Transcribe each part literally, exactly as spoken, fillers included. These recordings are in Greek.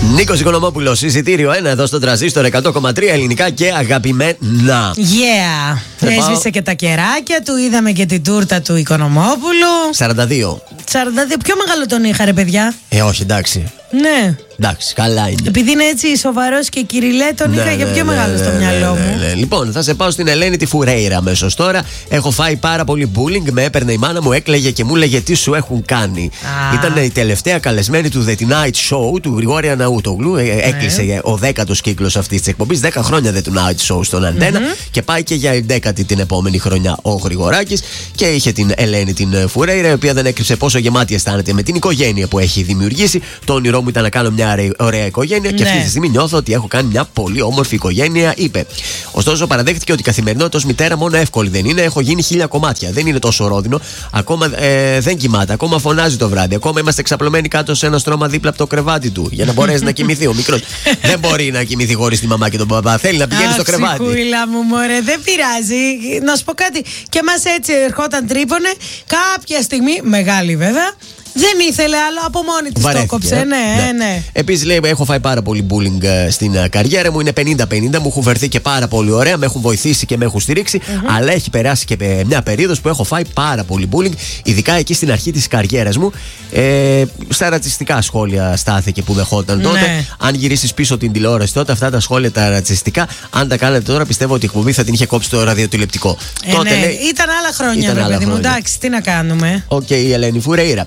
Νίκος Οικονομόπουλος, εισιτήριο ένα εδώ στο Τρανζίστορ εκατό κόμμα τρία ελληνικά και αγαπημένα. Yeah. Έσβησε και τα κεράκια του, είδαμε και την τούρτα του Οικονομόπουλου. σαράντα δύο. σαράντα δύο. Πιο μεγάλο τον είχα, ρε παιδιά. Ε, όχι, εντάξει. Ναι. Εντάξει, καλά είναι. Επειδή είναι έτσι σοβαρός και κυριλέ, τον ναι, είχα για ναι, πιο ναι, μεγάλο ναι, στο ναι, μυαλό ναι, μου. ναι, ναι. Λοιπόν, θα σε πάω στην Ελένη τη Φουρέιρα αμέσως τώρα. Έχω φάει πάρα πολύ bullying. Με έπαιρνε η μάνα μου, έκλαιγε και μου έλεγε τι σου έχουν κάνει. Ah. Ήταν η τελευταία καλεσμένη του The Tonight Show του Γρηγόρη Αναούτογλου. Ε, έκλεισε yeah. ο δέκατος κύκλος αυτής της εκπομπής. Δέκα χρόνια The Tonight Show στον Αντένα. Mm-hmm. Και πάει και για δέκατη την επόμενη χρονιά ο Γρηγοράκης. Και είχε την Ελένη την Φουρέιρα, η οποία δεν έκρυψε πόσο γεμάτη αισθάνεται με την οικογένεια που έχει δημιουργήσει. Το όνειρό μου ήταν να κάνω μια ωραία οικογένεια. Ναι. Και αυτή τη στιγμή νιώθω ότι έχω κάνει μια πολύ όμορφη οικογένεια, είπε. Ωστόσο, παραδέχτηκε ότι η καθημερινότητα ως μητέρα μόνο εύκολη δεν είναι. Έχω γίνει χίλια κομμάτια. Δεν είναι τόσο ρόδινο. Ακόμα ε, δεν κοιμάται. Ακόμα φωνάζει το βράδυ. Ακόμα είμαστε εξαπλωμένοι κάτω σε ένα στρώμα δίπλα από το κρεβάτι του. Για να μπορέσει να κοιμηθεί. Ο μικρός δεν μπορεί να κοιμηθεί χωρίς τη μαμά και τον παπά. Θέλει να πηγαίνει στο κρεβάτι. Ψυχούλα μου, μωρέ, δεν πειράζει. Να σου πω κάτι. Και μας έτσι ερχόταν τρίπονε. Κάποια στιγμή, μεγάλη βέβαια. Δεν ήθελε άλλο, από μόνη της το κόψε. Ναι, ναι. ναι. Επίσης λέει: έχω φάει πάρα πολύ bullying στην καριέρα μου. Είναι πενήντα πενήντα. Μου έχουν φερθεί και πάρα πολύ ωραία. Με έχουν βοηθήσει και με έχουν στηρίξει. Mm-hmm. Αλλά έχει περάσει και μια περίοδος που έχω φάει πάρα πολύ bullying. Ειδικά εκεί στην αρχή της καριέρας μου. Ε, στα ρατσιστικά σχόλια στάθηκε που δεχόταν τότε. Ναι. Αν γυρίσεις πίσω την τηλεόραση τότε, αυτά τα σχόλια τα ρατσιστικά, αν τα κάνετε τώρα, πιστεύω ότι η εκπομπή θα την είχε κόψει το ραδιοτηλεπτικό. Ε, τότε, ναι. λέει, ήταν άλλα χρόνια, ήταν παιδί μου. Εντάξει, τι να κάνουμε. Οκ, okay, η Ελένη Φουρέιρα.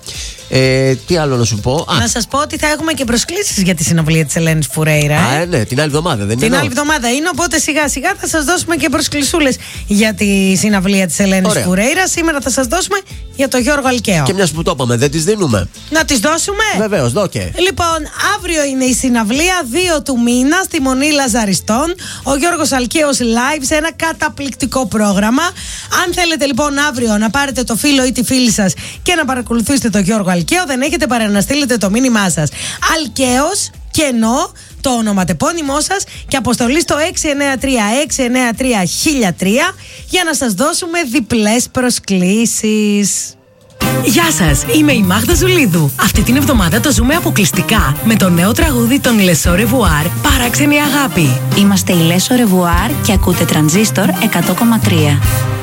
Ε, τι άλλο να σου πω. Να σας πω ότι θα έχουμε και προσκλήσεις για τη συναυλία της Ελένης Φουρέιρα. Α, ε, ναι, την άλλη εβδομάδα δεν είναι. Την άλλη εβδομάδα είναι, οπότε σιγά σιγά θα σας δώσουμε και προσκλησούλες για τη συναυλία της Ελένης Φουρέιρα. Σήμερα θα σας δώσουμε για τον Γιώργο Αλκαίο. Και μιας που το είπαμε, δεν τις δίνουμε. Να τις δώσουμε. Βεβαίως, δώκε. Λοιπόν, αύριο είναι η συναυλία δύο του μήνα στη Μονή Λαζαριστών. Ο Γιώργος Αλκαίος live σε ένα καταπληκτικό πρόγραμμα. Αν θέλετε λοιπόν αύριο να πάρετε το φίλο ή τη φίλη σας και να παρακολουθήσετε τον Γιώργο Αλκαίο, δεν έχετε παρά να στείλετε το μήνυμά σας. Αλκαίος, κενό, το ονοματεπώνυμό σας και αποστολή στο έξι εννέα τρία έξι εννέα τρία χίλια τρία για να σας δώσουμε διπλές προσκλήσεις. Γεια σας, είμαι η Μάγδα Ζουλίδου. Αυτή την εβδομάδα το ζούμε αποκλειστικά με το νέο τραγούδι των Les Au Revoir, Παράξενη Αγάπη. Είμαστε οι Les Au Revoir και ακούτε Τρανζίστορ εκατό κόμμα τρία.